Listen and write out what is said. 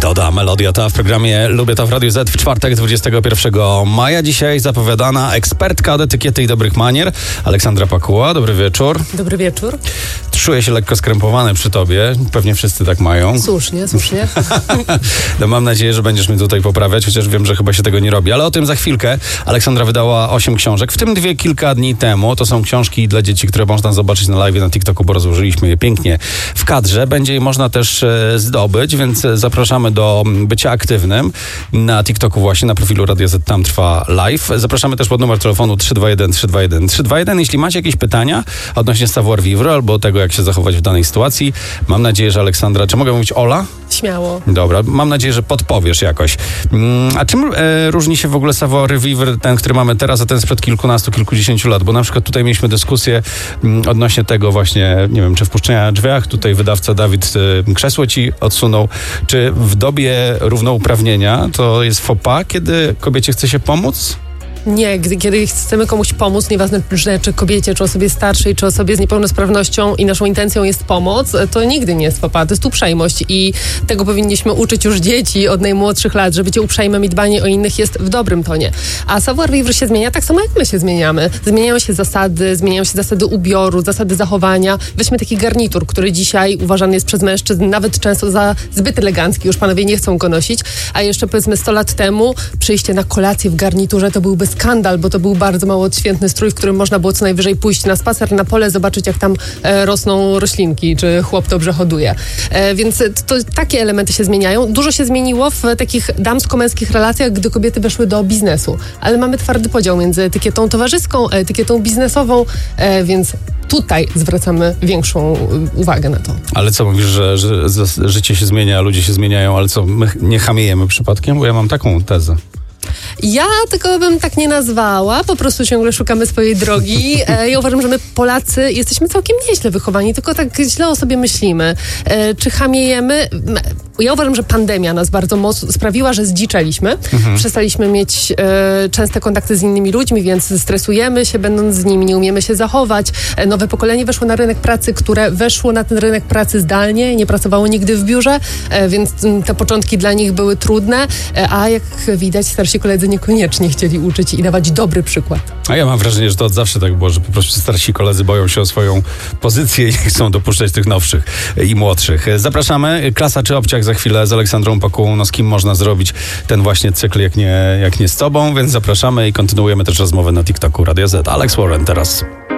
Metoda, melodia ta w programie Lubię to w Radiu Z w czwartek 21 maja. Dzisiaj zapowiadana ekspertka od etykiety i dobrych manier Aleksandra Pakuła. Dobry wieczór. Dobry wieczór. Czuję się lekko skrępowany przy tobie. Pewnie wszyscy tak mają. Słusznie. No mam nadzieję, że będziesz mnie tutaj poprawiać, chociaż wiem, że chyba się tego nie robi. Ale o tym za chwilkę. Aleksandra wydała 8 książek, w tym 2 kilka dni temu. To są książki dla dzieci, które można zobaczyć na live na TikToku, bo rozłożyliśmy je pięknie w kadrze. Będzie je można też zdobyć, więc zapraszamy do bycia aktywnym na TikToku właśnie, na profilu Radia Z, tam trwa live. Zapraszamy też pod numer telefonu 321 321 321. Jeśli macie jakieś pytania odnośnie savoir vivre albo tego, jak się zachować w danej sytuacji, mam nadzieję, że Aleksandra, czy mogę mówić Ola? Śmiało. Dobra, mam nadzieję, że podpowiesz jakoś. A czym różni się w ogóle savoir vivre, ten, który mamy teraz, a ten sprzed kilkunastu, kilkudziesięciu lat? Bo na przykład tutaj mieliśmy dyskusję odnośnie tego właśnie, nie wiem, czy wpuszczenia drzwiach, tutaj wydawca Dawid krzesło ci odsunął. Czy w dobie równouprawnienia to jest faux pas, kiedy kobiecie chce się pomóc? Nie, kiedy chcemy komuś pomóc, nieważne czy kobiecie, czy osobie starszej, czy osobie z niepełnosprawnością i naszą intencją jest pomoc, to nigdy nie jest papa, to jest uprzejmość i tego powinniśmy uczyć już dzieci od najmłodszych lat, że bycie uprzejmym i dbanie o innych jest w dobrym tonie. A savoir vivre się zmienia tak samo jak my się zmieniamy. Zmieniają się zasady ubioru, zasady zachowania. Weźmy taki garnitur, który dzisiaj uważany jest przez mężczyzn nawet często za zbyt elegancki, już panowie nie chcą go nosić, a jeszcze powiedzmy 100 lat temu przyjście na kolację w garniturze to byłby skandal, bo to był bardzo mało odświętny strój, w którym można było co najwyżej pójść na spacer, na pole, zobaczyć jak tam rosną roślinki, czy chłop dobrze hoduje. Więc takie elementy się zmieniają. Dużo się zmieniło w takich damsko-męskich relacjach, gdy kobiety weszły do biznesu. Ale mamy twardy podział między etykietą towarzyską a etykietą biznesową, więc tutaj zwracamy większą uwagę na to. Ale co mówisz, że życie się zmienia, ludzie się zmieniają, ale co, my nie chamiejemy przypadkiem? Bo ja mam taką tezę. Ja tego bym tak nie nazwała, po prostu ciągle szukamy swojej drogi. Ja uważam, że my Polacy jesteśmy całkiem nieźle wychowani, tylko tak źle o sobie myślimy. Czy chamiejemy? Ja uważam, że pandemia nas bardzo mocno sprawiła, że zdziczeliśmy. Przestaliśmy mieć częste kontakty z innymi ludźmi, więc stresujemy się będąc z nimi, nie umiemy się zachować. Nowe pokolenie weszło na rynek pracy, które weszło na ten rynek pracy zdalnie, nie pracowało nigdy w biurze, więc te początki dla nich były trudne, a jak widać starsi koledzy niekoniecznie chcieli uczyć i dawać dobry przykład. A ja mam wrażenie, że to od zawsze tak było, że po prostu starsi koledzy boją się o swoją pozycję i nie chcą dopuszczać tych nowszych i młodszych. Zapraszamy. Klasa czy obciach za chwilę z Aleksandrą Pakułą. No z kim można zrobić ten właśnie cykl, jak nie z tobą, więc zapraszamy i kontynuujemy też rozmowę na TikToku Radia Z. Alex Warren teraz.